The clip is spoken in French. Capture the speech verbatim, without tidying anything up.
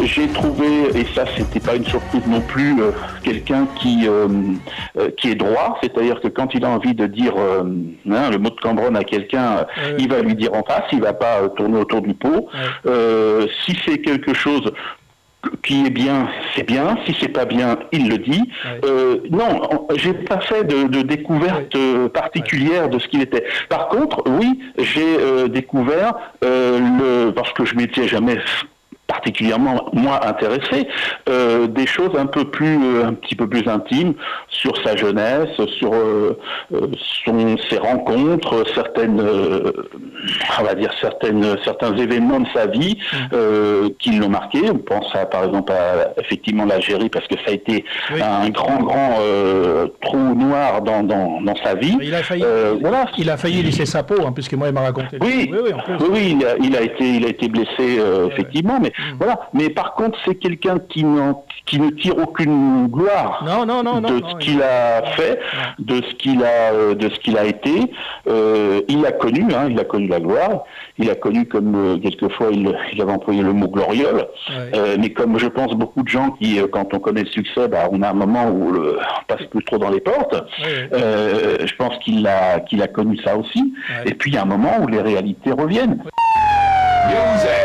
j'ai trouvé, et ça c'était pas une surprise non plus, euh, quelqu'un qui euh, euh, qui est droit, c'est-à-dire que quand il a envie de dire euh, hein, le mot de Cambronne à quelqu'un, euh, il va lui dire en face, il va pas euh, tourner autour du pot. Euh, si c'est quelque chose qui est bien, c'est bien. Si c'est pas bien, il le dit. Ouais. Euh, non, j'ai pas fait de, de découverte ouais. particulière ouais. de ce qu'il était. Par contre, oui, j'ai euh, découvert euh, le, parce que je m'étais jamais particulièrement moi intéressé, euh, des choses un peu plus, euh, un petit peu plus intimes sur sa jeunesse, sur euh, son, ses rencontres, certaines, euh, on va dire certaines, certains événements de sa vie euh, qui l'ont marqué. On pense à, par exemple à effectivement l'Algérie parce que ça a été oui. un grand grand euh, trou noir dans, dans, dans sa vie. Il a failli, euh, voilà. il a failli laisser sa peau, hein, puisque moi il m'a raconté. Oui, oui, oui, en plus. oui, oui il, a, il a été, il a été blessé euh, ouais, effectivement, mais Mmh. voilà. Mais par contre, c'est quelqu'un qui, qui ne tire aucune gloire non, non, non, de non, ce non, qu'il a fait, non. de ce qu'il a, de ce qu'il a été. Euh, il a connu, hein, il a connu la gloire. Il a connu comme euh, quelquefois il, il avait employé le mot gloriole. Ouais. Euh, mais comme je pense beaucoup de gens qui, quand on connaît le succès, bah, on a un moment où le, on passe plus trop dans les portes. Ouais. Euh, je pense qu'il a, qu'il a connu ça aussi. Ouais. Et puis il y a un moment où les réalités reviennent. Ouais.